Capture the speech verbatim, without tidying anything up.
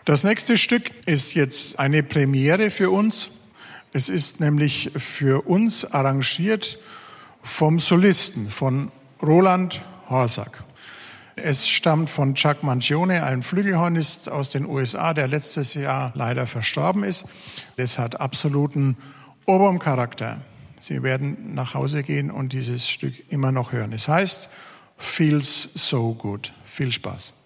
Das nächste Stück ist jetzt eine Premiere für uns. Es ist nämlich für uns arrangiert vom Solisten, von Roland Horsack. Es stammt von Chuck Mangione, einem Flügelhornist aus den U S A, der letztes Jahr leider verstorben ist. Es hat absoluten Oboum-Charakter. Sie werden nach Hause gehen und dieses Stück immer noch hören. Es heißt Feels So Good. Viel Spaß.